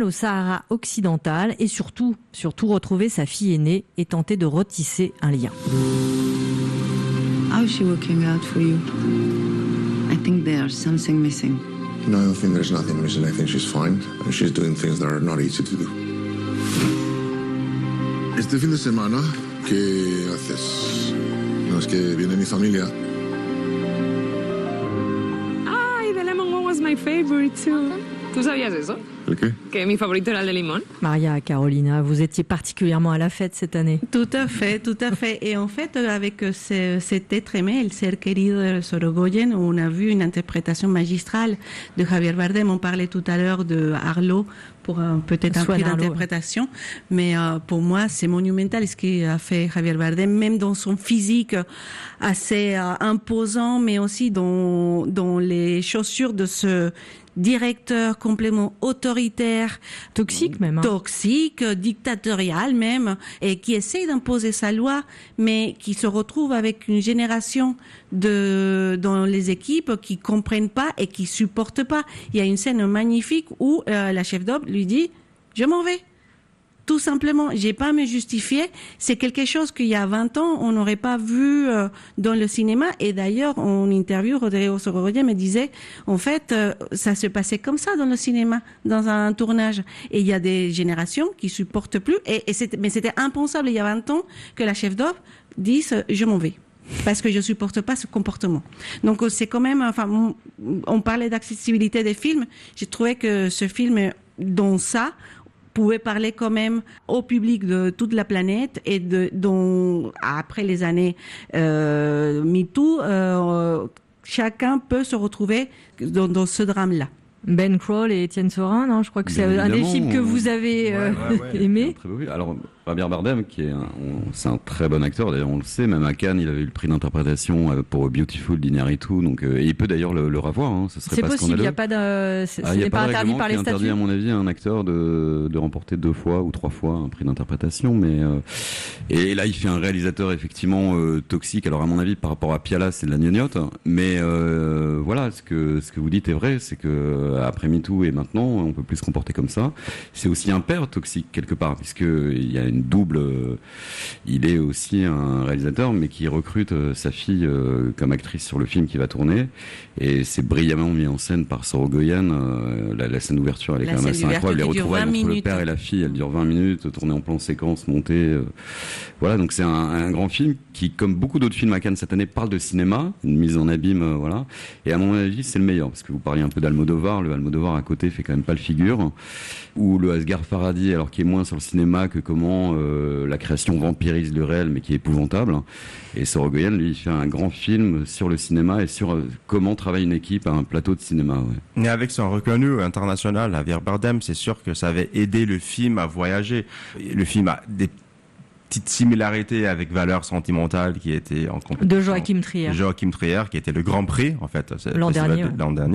au Sahara occidental et surtout retrouver sa fille aînée et tenter de retisser un lien. How is she working out for you? I think there's something missing. No, I think there's nothing missing. I think she's fine. And she's doing things that are not easy to do. Este fin de semana, ¿qué haces? No, es que viene mi familia. Ay, the lemon one was my favorite too. ¿Tú sabías eso? ¿El qué? Que mi favorito era el de limón. Maria Carolina, vous étiez particulièrement à la fête cette année. Tout à fait, tout à fait. Et en fait, avec cet être aimé, El ser querido de Sorogoyen, on a vu une interprétation magistrale de Javier Bardem. On parlait tout à l'heure de Arlo pour peut-être un prix d'interprétation, mais pour moi, c'est monumental ce qu'a fait Javier Bardem, même dans son physique assez imposant, mais aussi dans les chaussures de ce directeur complètement autoritaire, toxique même, toxique, dictatorial même, et qui essaye d'imposer sa loi, mais qui se retrouve avec une génération dans les équipes qui comprennent pas et qui supportent pas. Il y a une scène magnifique où la chef d'œuvre lui dit « Je m'en vais ». Tout simplement, j'ai pas à me justifier. C'est quelque chose qu'il y a 20 ans, on n'aurait pas vu dans le cinéma. Et d'ailleurs, en interview, Rodrigo Sorogoyen me disait, en fait, ça se passait comme ça dans le cinéma, dans un tournage. Et il y a des générations qui supportent plus. Mais c'était impensable il y a 20 ans que la chef d'œuvre dise, je m'en vais. Parce que je supporte pas ce comportement. Donc c'est quand même, enfin, on parlait d'accessibilité des films. J'ai trouvé que ce film, dans ça, pouvait parler quand même au public de toute la planète et dont après les années MeToo, chacun peut se retrouver dans ce drame-là. Ben Croll et Étienne Sorin, non, je crois que c'est un des films que vous avez aimé. Alors, Javier Bardem, c'est un très bon acteur, d'ailleurs on le sait, même à Cannes il avait eu le prix d'interprétation pour Beautiful d'Iñárritu, donc et il peut d'ailleurs le revoir, hein, ce serait pas possible, il n'y a pas n'est pas interdit par les statuts. Interdit à mon avis à un acteur de remporter 2 fois ou 3 fois un prix d'interprétation, mais et là il fait un réalisateur effectivement toxique. Alors à mon avis par rapport à Piala c'est de la gnognotte, mais voilà, ce que vous dites est vrai, c'est que après MeToo et maintenant on peut plus se comporter comme ça. C'est aussi un père toxique quelque part, puisque il y a une double. Il est aussi un réalisateur, mais qui recrute sa fille comme actrice sur le film qui va tourner. Et c'est brillamment mis en scène par Sorogoyen. La scène d'ouverture, elle est quand même assez incroyable. Les retrouvailles entre le père et la fille, elle dure 20 minutes, tournée en plan séquence, montée. Voilà, donc c'est un grand film qui, comme beaucoup d'autres films à Cannes cette année, parle de cinéma, une mise en abîme, voilà. Et à mon avis, c'est le meilleur, parce que vous parliez un peu d'Almodovar. Le Almodovar à côté fait quand même pas le figure. Ou le Asghar Farhadi, alors qui est moins sur le cinéma que comment la création vampirise le réel, mais qui est épouvantable. Et Sorogoyen, lui, il fait un grand film sur le cinéma et sur comment travaille une équipe à un plateau de cinéma. Ouais. Et avec son reconnu international, Javier Bardem, c'est sûr que ça avait aidé le film à voyager. Le film a des petites similarités avec Valeurs sentimentales qui était en compétition. De Joachim Trier. Joachim Trier, qui était le Grand Prix, en fait. L'an dernier.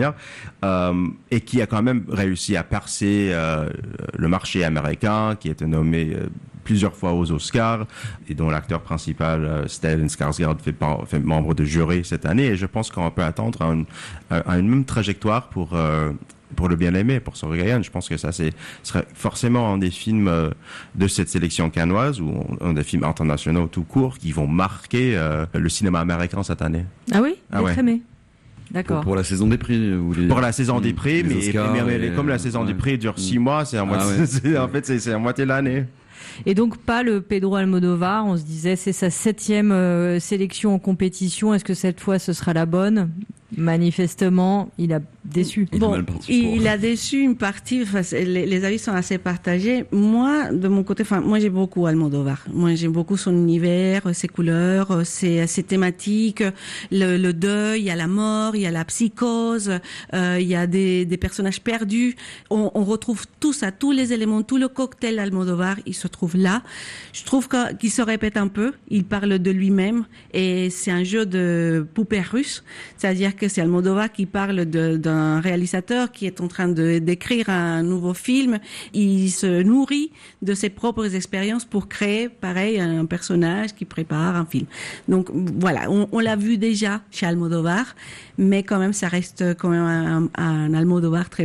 Et qui a quand même réussi à percer le marché américain, qui était nommé plusieurs fois aux Oscars, et dont l'acteur principal, Stellan Skarsgård, fait membre de jury cette année. Et je pense qu'on peut attendre une même trajectoire pour le bien-aimé, pour Sorogoyen. Je pense que ça serait forcément un des films de cette sélection cannoise, ou un des films internationaux tout court, qui vont marquer le cinéma américain cette année. Ah oui, très aimé. D'accord. Pour la saison des prix, vous voulez dire. Pour la saison des prix, mais comme la saison des prix dure 6 mois, c'est en fait c'est à moitié l'année. Et donc pas le Pedro Almodovar, on se disait c'est sa 7e sélection en compétition, est-ce que cette fois ce sera la bonne ? Manifestement, il a déçu. Il a déçu une partie. Les avis sont assez partagés. Moi, de mon côté, moi j'ai beaucoup Almodovar. Moi j'aime beaucoup son univers, ses couleurs, ses thématiques, le deuil, il y a la mort, il y a la psychose, il y a des personnages perdus. On retrouve tout ça, tous les éléments, tout le cocktail Almodovar, il se trouve là. Je trouve qu'il se répète un peu. Il parle de lui-même et c'est un jeu de poupée russe, c'est-à-dire que c'est Almodovar qui parle d'un réalisateur qui est en train d'écrire un nouveau film. Il se nourrit de ses propres expériences pour créer, pareil, un personnage qui prépare un film. Donc voilà, on l'a vu déjà chez Almodovar, mais quand même, ça reste quand même un Almodovar très bon.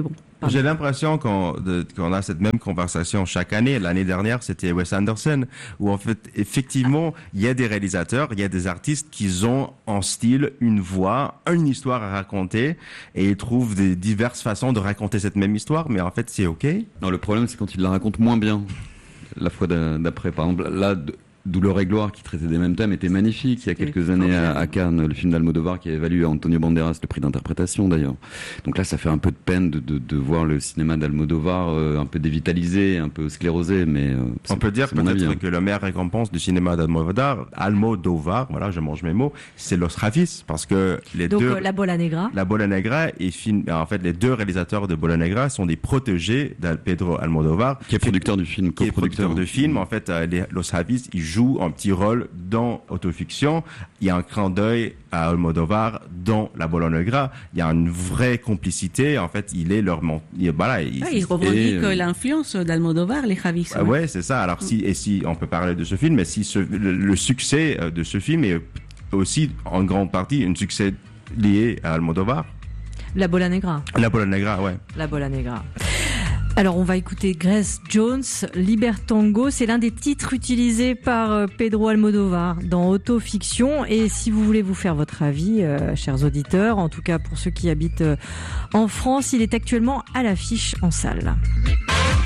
J'ai l'impression qu'on a cette même conversation chaque année. L'année dernière, c'était Wes Anderson, où en fait, effectivement, il y a des réalisateurs, il y a des artistes qui ont en style une voix, une histoire à raconter, et ils trouvent des diverses façons de raconter cette même histoire, mais en fait, c'est OK. Non, le problème, c'est quand ils la racontent moins bien. La fois d'après, par exemple, là, Douleur et gloire, qui traitait des mêmes thèmes, était magnifique. Il y a quelques années à Cannes, le film d'Almodovar qui avait valu à Antonio Banderas le prix d'interprétation d'ailleurs. Donc là, ça fait un peu de peine de voir le cinéma d'Almodovar un peu dévitalisé, un peu sclérosé, mais on peut dire peut-être que la meilleure récompense du cinéma d'Almodovar, voilà, je mange mes mots, c'est Los Ravis, parce que La Bola Negra. La Bola Negra en fait, les deux réalisateurs de Bola Negra sont des protégés de Pedro Almodovar, qui est producteur du film, coproducteur du film. En fait, Los Ravis, il joue un petit rôle dans Autofiction. Il y a un clin d'œil à Almodovar dans La Bola Negra. Il y a une vraie complicité. En fait, il est leur il revendique l'influence d'Almodovar, les Ravis. Ouais, c'est ça. Alors si on peut parler de ce film, mais si le succès de ce film est aussi en grande partie un succès lié à Almodovar. La Bola Negra. La Bola Negra, ouais. La Bola Negra. Alors on va écouter Grace Jones, Libertango, c'est l'un des titres utilisés par Pedro Almodovar dans Autofiction, et si vous voulez vous faire votre avis, chers auditeurs, en tout cas pour ceux qui habitent en France, il est actuellement à l'affiche en salle.